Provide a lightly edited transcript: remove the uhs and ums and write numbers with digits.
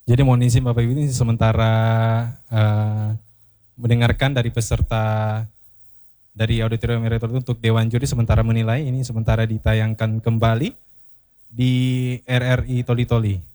Jadi mohon izin Bapak Ibu ini sementara mendengarkan dari peserta dari auditorium Meritor untuk Dewan Juri sementara menilai, ini sementara ditayangkan kembali di RRI Toli-Toli.